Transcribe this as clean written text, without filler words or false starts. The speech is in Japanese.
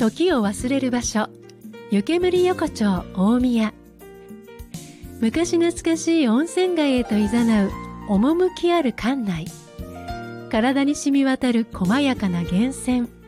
時を忘れる場所、湯煙横丁大宮。昔懐かしい温泉街へと誘う趣ある館内。体に染み渡る細やかな源泉。